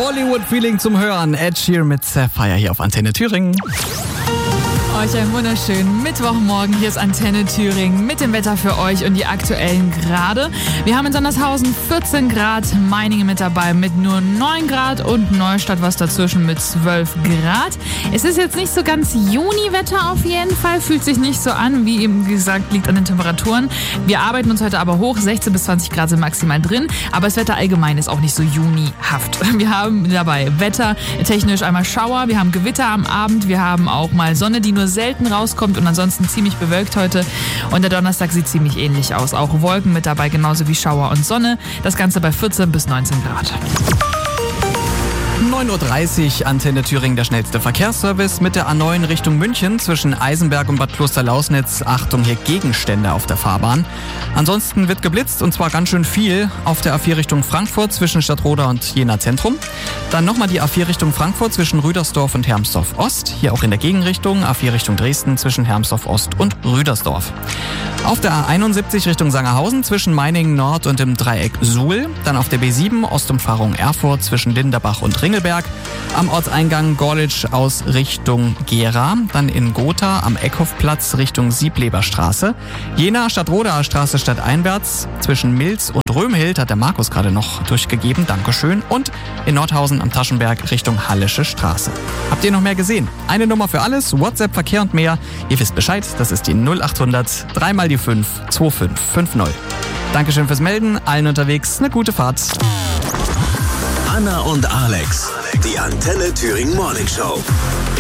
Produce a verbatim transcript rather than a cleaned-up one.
Bollywood-Feeling zum Hören. Ed Sheeran mit Sapphire hier auf Antenne Thüringen. Euch einen wunderschönen Mittwochmorgen. Hier ist Antenne Thüringen mit dem Wetter für euch und die aktuellen Grade. Wir haben in Sondershausen vierzehn Grad, Meiningen mit dabei mit nur neun Grad und Neustadt was dazwischen mit zwölf Grad. Es ist jetzt nicht so ganz Juni-Wetter auf jeden Fall, fühlt sich nicht so an, wie eben gesagt, liegt an den Temperaturen. Wir arbeiten uns heute aber hoch, sechzehn bis zwanzig Grad sind maximal drin, aber das Wetter allgemein ist auch nicht so junihaft. Wir haben dabei Wetter, technisch einmal Schauer, wir haben Gewitter am Abend, wir haben auch mal Sonne, die nur selten rauskommt und ansonsten ziemlich bewölkt heute. Und der Donnerstag sieht ziemlich ähnlich aus. Auch Wolken mit dabei, genauso wie Schauer und Sonne. Das Ganze bei vierzehn bis neunzehn Grad. neun Uhr dreißig, Antenne Thüringen, der schnellste Verkehrsservice mit der A neun Richtung München zwischen Eisenberg und Bad Klosterlausnitz. Achtung, hier Gegenstände auf der Fahrbahn. Ansonsten wird geblitzt und zwar ganz schön viel auf der A vier Richtung Frankfurt zwischen Stadtroda und Jena Zentrum. Dann nochmal die A vier Richtung Frankfurt zwischen Rüdersdorf und Hermsdorf Ost. Hier auch in der Gegenrichtung A vier Richtung Dresden zwischen Hermsdorf Ost und Rüdersdorf. Auf der A einundsiebzig Richtung Sangerhausen zwischen Meiningen Nord und dem Dreieck Suhl. Dann auf der B sieben Ostumfahrung Erfurt zwischen Linderbach und Ringelberg. Am Ortseingang Gorlitz aus Richtung Gera. Dann in Gotha am Eckhofplatz Richtung Siebleberstraße. Jena Stadtrodaer Straße stadteinwärts zwischen Milz und Römhild hat der Markus gerade noch durchgegeben. Dankeschön. Und in Nordhausen am Taschenberg Richtung Hallische Straße. Habt ihr noch mehr gesehen? Eine Nummer für alles, WhatsApp, Verkehr und mehr. Ihr wisst Bescheid, das ist die null acht hundert drei mal die fünf zwei fünf fünf null. Dankeschön fürs Melden, allen unterwegs eine gute Fahrt. Anna und Alex, die Antenne Thüringen Morning Show.